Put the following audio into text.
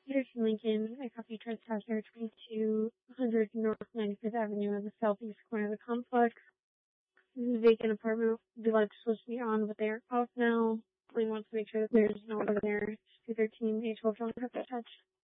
Peterson Lincoln, a coffee trespasser, 2200 North 95th Avenue in the southeast corner of the complex. This is a vacant apartment. The lights are supposed to be on, but they are off now. We want to make sure that there's no one over there. 213 A12 don't have to touch.